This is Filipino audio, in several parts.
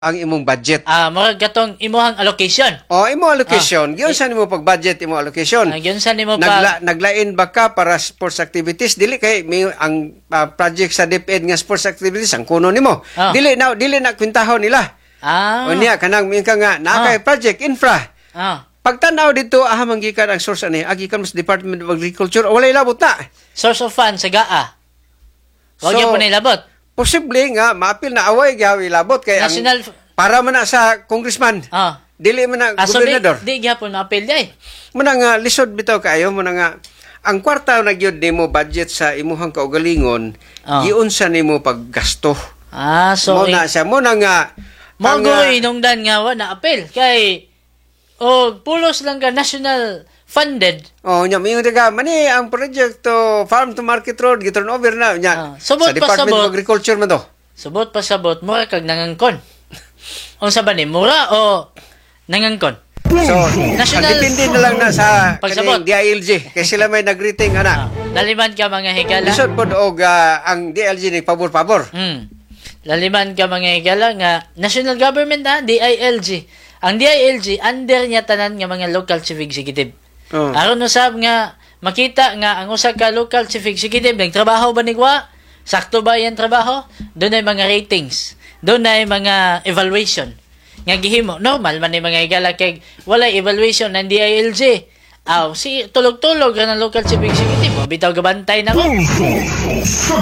ang imong budget. Murag katong imuhang allocation. O, imong allocation. Giyon sa nimo pag-budget, imong allocation. Yun sa nimo Naglain ba ka para sports activities? Dili kay may ang project sa DepEd nga sports activities ang kuno nimo. Dili na kwintahon nila. O niya kanang minka nga nakay project infra. Pagtanaw dito manggikan ang source ani agikan sa Department of Agriculture walay labot na. Source of funds sa GAA. Wag po na ilabot. Posible nga maapil na away gawi labot kay National para man na sa congressman. Dili man na gobernador. So di gyapon maapil day. Muna nga lisod bitaw kayo muna nga ang kwarta na gyud nimo budget sa imuhang kaugalingon giunsa nimo paggasto. So muna siya muna nga mago inungdan nga wa na apil kay pulos lang ka national funded. Nya mingon ka mani ang project to farm to market road giturn over na nya. Sa Department of Agriculture man to. Subot pa sabot mura kag nangangkon. Unsa ba ni mura o nangangkon? So, depende na lang na sa kaning DILG kay sila may nag-rating ana. Laliman ka mga higala. Lisod pod og ang DILG ni pabor-pabor. Laliman ka mga higala nga national government DILG. Ang DILG under niya tanan nga mga local chief executive. Aron usab nga makita nga ang usa ka local chief executive nagtrabaho ba nigwa? Sakto ba yan trabaho? Doon ay mga ratings. Doon ay mga evaluation. Nga gihimo normal man ay mga higala kay wala evaluation ng DILG. Si tulog-tulog ng local chief executive mo bitaw gabantay na ko. So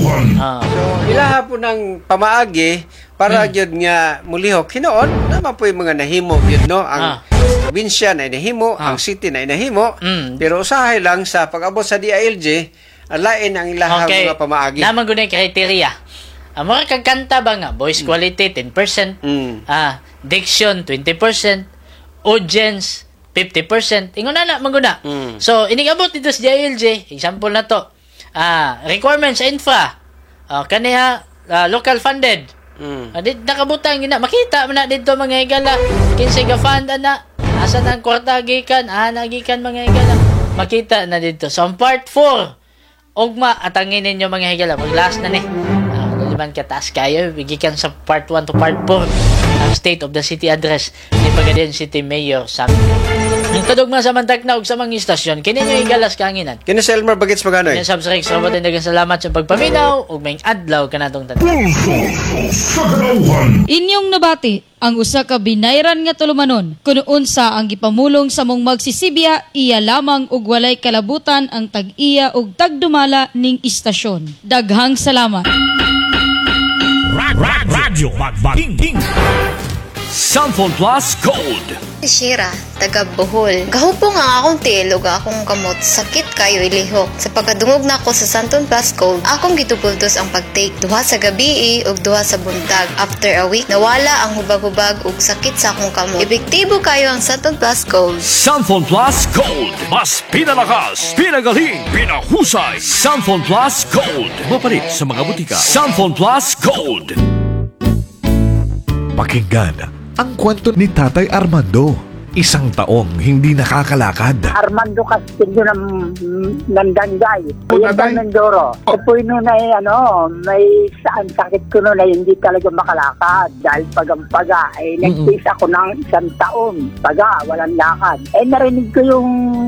ilaha po ng pamaagi para gyud nga mulihok hinuon naman po yung mga nahimo gyud no ang probinsya na inahimo, ang city na inahimo, pero usahay lang sa pag-abot sa DILG, lain ang ilahang mga pamaagi. Naman gunay criteria. Mura kang kanta ba nga? Voice quality, 10%. Diction, 20%. Audience, 50%. Ingon na maguna. So, inigabot dito sa DILG, example na to. Requirements sa infra. Kaniya, local funded. Nakabutang gina. Makita mo na dito mga higala. Kinsa ga fund na. Asan ang kwarta gikan? Nagikan mga higala. Makita na dito. So, ang part 4, ugma atangin ninyo mga higala. Mag-last na ni. Liman kataas kayo. Gikan sa part 1 to part 4. Ang State of the City Address ni Pagadian City Mayor Sam. Yung kadugma sa mantak na og sa mga istasyon, kini nyo igalas kanginan. Kini sa Elmer Bagets Maganoy. Kini subscribe sa mabuting daghang salamat sa pagpaminaw ug maayong adlaw kanatong tanan. Inyong nabati ang usa ka binayran nga tulumanon kun unsa ang gipamulong sa mong magsisibya iya lamang og walay kalabutan ang tag-iya ug tagdumala ning istasyon. Daghang salamat. Radyo Magbating Samphon Plus Gold. Shira, taga Bohol. Gahupo nga akong tilog akong kamot. Sakit kayo ilihok. Sa pagkadungog na ako sa Santon Plus Gold, akong gitupultos ang pag-take. Duha sa gabi ug duha sa buntag. After a week, nawala ang hubag-hubag ug sakit sa akong kamot. Epektibo kayo ang Santon Plus Gold. Samphon Plus Gold. Mas pinalakas, pinagaling, pinahusay. Samphon Plus Gold. Mapalit sa mga butika. Samphon Plus Gold. Pakinggan ang kwento ni Tatay Armando. Isang taong hindi nakakalakad. Armando Castillo ng Danday. Yan ng Mindoro. Po noon ay may saan sakit ko noon ay hindi talaga makalakad. Dahil paga ay nagtis ako ng 1 taon. Paga, walang lakad. Narinig ko yung